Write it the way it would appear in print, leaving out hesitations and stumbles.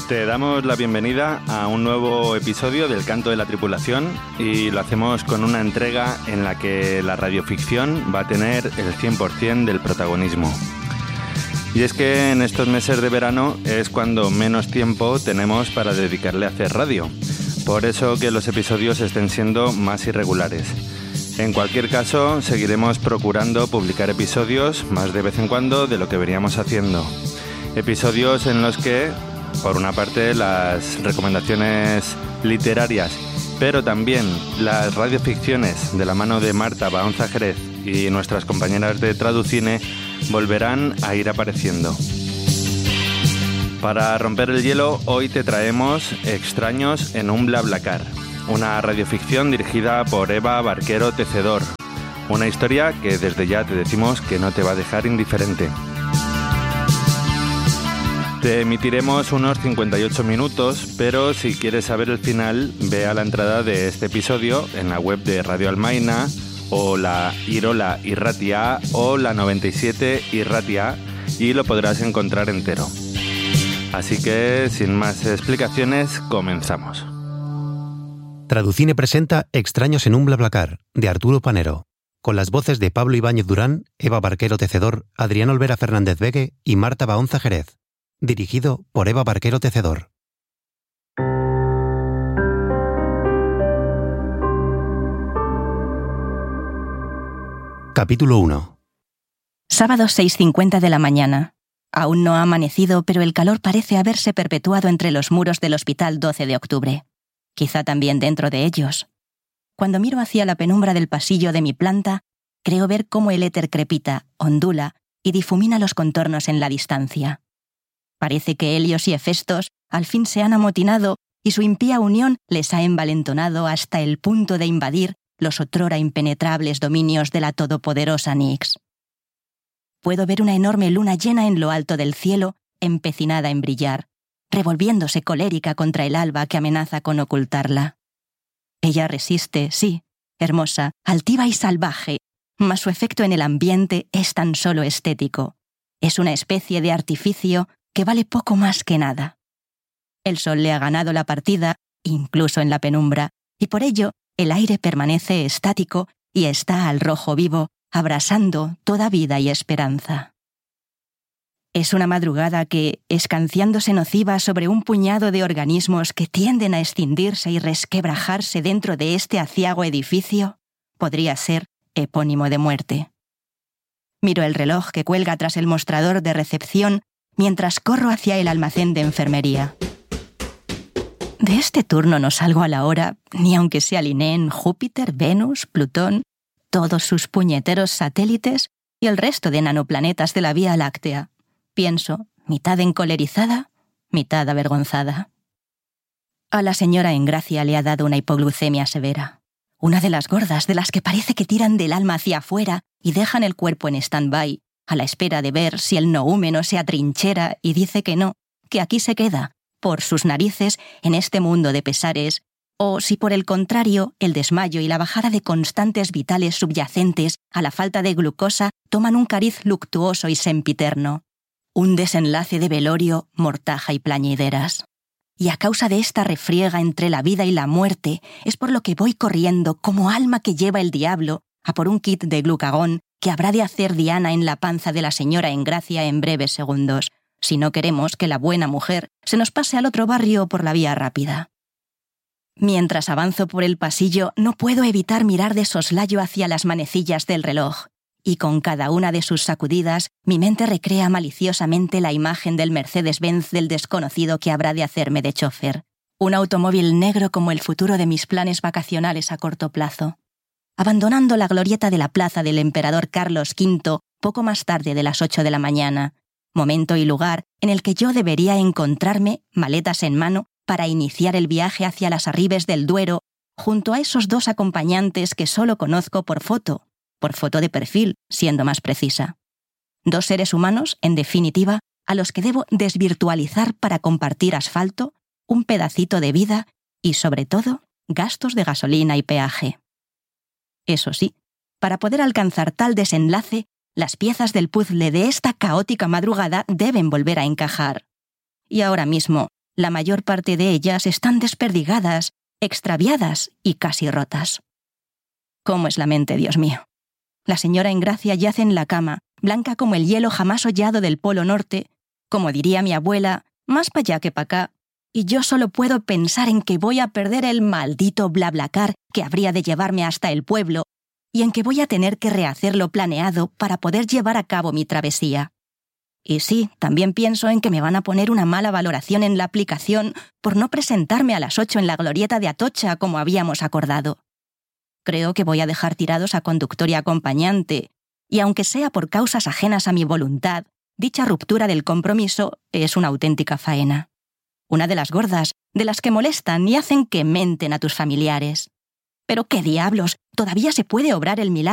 Te damos la bienvenida a un nuevo episodio del Canto de la Tripulación y lo hacemos con una entrega en la que la radioficción va a tener el 100% del protagonismo. Y es que en estos meses de verano es cuando menos tiempo tenemos para dedicarle a hacer radio. Por eso que los episodios estén siendo más irregulares. En cualquier caso, seguiremos procurando publicar episodios más de vez en cuando de lo que veníamos haciendo. Episodios en los que, por una parte, las recomendaciones literarias, pero también las radioficciones de la mano de Marta Baonza Jerez y nuestras compañeras de Traducine volverán a ir apareciendo. Para romper el hielo, hoy te traemos Extraños en un BlaBlaCar, una radioficción dirigida por Eva Barquero Tecedor, una historia que desde ya te decimos que no te va a dejar indiferente. Te emitiremos unos 58 minutos, pero si quieres saber el final, ve a la entrada de este episodio en la web de Radio Almaina, o la Irola Irratia o la 97 Irratia, y lo podrás encontrar entero. Así que, sin más explicaciones, comenzamos. Traducine presenta Extraños en un BlaBlaCar, de Arturo Panero, con las voces de Pablo Ibáñez Durán, Eva Barquero Tecedor, Adrián Olvera Fernández Vegue y Marta Baonza Jerez. Dirigido por Eva Barquero Tecedor. Capítulo 1. Sábado 6:50 de la mañana. Aún no ha amanecido, pero el calor parece haberse perpetuado entre los muros del Hospital 12 de Octubre. Quizá también dentro de ellos. Cuando miro hacia la penumbra del pasillo de mi planta, creo ver cómo el éter crepita, ondula y difumina los contornos en la distancia. Parece que Helios y Hefestos al fin se han amotinado y su impía unión les ha envalentonado hasta el punto de invadir los otrora impenetrables dominios de la todopoderosa Nyx. Puedo ver una enorme luna llena en lo alto del cielo, empecinada en brillar, revolviéndose colérica contra el alba que amenaza con ocultarla. Ella resiste, sí, hermosa, altiva y salvaje, mas su efecto en el ambiente es tan solo estético. Es una especie de artificio que vale poco más que nada. El sol le ha ganado la partida, incluso en la penumbra, y por ello el aire permanece estático y está al rojo vivo, abrasando toda vida y esperanza. Es una madrugada que, escanciándose nociva sobre un puñado de organismos que tienden a escindirse y resquebrajarse dentro de este aciago edificio, podría ser epónimo de muerte. Miro el reloj que cuelga tras el mostrador de recepción mientras corro hacia el almacén de enfermería. De este turno no salgo a la hora, ni aunque se alineen Júpiter, Venus, Plutón, todos sus puñeteros satélites y el resto de nanoplanetas de la Vía Láctea. Pienso, mitad encolerizada, mitad avergonzada. A la señora Engracia le ha dado una hipoglucemia severa. Una de las gordas de las que parece que tiran del alma hacia afuera y dejan el cuerpo en stand-by, a la espera de ver si el noúmeno se atrinchera y dice que no, que aquí se queda, por sus narices, en este mundo de pesares, o si por el contrario el desmayo y la bajada de constantes vitales subyacentes a la falta de glucosa toman un cariz luctuoso y sempiterno. Un desenlace de velorio, mortaja y plañideras. Y a causa de esta refriega entre la vida y la muerte, es por lo que voy corriendo como alma que lleva el diablo a por un kit de glucagón que habrá de hacer Diana en la panza de la señora Engracia en breves segundos, si no queremos que la buena mujer se nos pase al otro barrio por la vía rápida. Mientras avanzo por el pasillo, no puedo evitar mirar de soslayo hacia las manecillas del reloj, y con cada una de sus sacudidas, mi mente recrea maliciosamente la imagen del Mercedes-Benz del desconocido que habrá de hacerme de chofer. Un automóvil negro como el futuro de mis planes vacacionales a corto plazo. Abandonando la glorieta de la plaza del emperador Carlos V poco más tarde de las 8 de la mañana, momento y lugar en el que yo debería encontrarme, maletas en mano, para iniciar el viaje hacia las Arribes del Duero, junto a esos dos acompañantes que solo conozco por foto de perfil, siendo más precisa. Dos seres humanos, en definitiva, a los que debo desvirtualizar para compartir asfalto, un pedacito de vida y, sobre todo, gastos de gasolina y peaje. Eso sí, para poder alcanzar tal desenlace, las piezas del puzzle de esta caótica madrugada deben volver a encajar. Y ahora mismo, La mayor parte de ellas están desperdigadas, extraviadas y casi rotas. ¿Cómo es la mente, Dios mío? La señora Engracia yace en la cama, blanca como el hielo jamás hollado del Polo Norte, como diría mi abuela, más pa' allá que pa' acá, y yo solo puedo pensar en que voy a perder el maldito BlaBlaCar que habría de llevarme hasta el pueblo, y en que voy a tener que rehacer lo planeado para poder llevar a cabo mi travesía. Y sí, también pienso en que me van a poner una mala valoración en la aplicación por no presentarme a las 8 en la glorieta de Atocha como habíamos acordado. Creo que voy a dejar tirados a conductor y acompañante, y aunque sea por causas ajenas a mi voluntad, dicha ruptura del compromiso es una auténtica faena. Una de las gordas, de las que molestan y hacen que menten a tus familiares. Pero qué diablos, todavía se puede obrar el milagro.